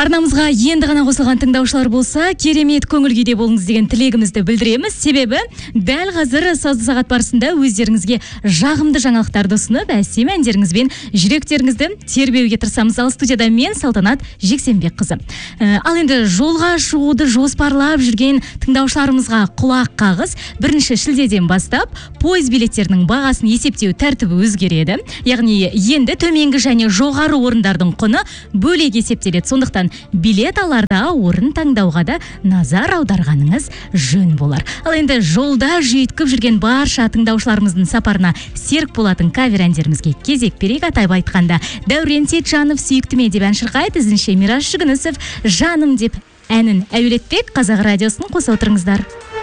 Арнамызға енді ғана қосылған тыңдаушылар болса, керемет көңіл күйде болыңыз деген тілегімізді білдіреміз. Себебі дәл қазір сазды сағат барысында өздеріңізге жағымды жаңалықтарды ұсынып, әсем әндеріңізбен жүректеріңізді тербеуге тырысамыз. Ал студияда мен Салтанат Жексенбекқызы. Ал енді жолға шығуды жоспарлап жүрген тыңдаушыларымызға құлақ қағыз. 1 шілдеден бастап пойыз билеттерінің бағасын есептеу тәртібі өзгереді. Яғни енді төменгі және жоғары орындардың құны бөлек есептеледі. Сондықтан билет аларда орын таңдауға да назар аударғаныңыз жөн болар. Ал енді жолда жүйткіп жүрген барша тыңдаушыларымыздың сапарына серік болатын кавер әндерімізге кезек берейік. Атап айтқанда Дәурен Сейтжанов сүйіктіме деп ән шырқайды, ізінше Мирас Жүгінісов жаным деп әнін әуелетпек. Қазақ радиосын қоса отырыңыздар.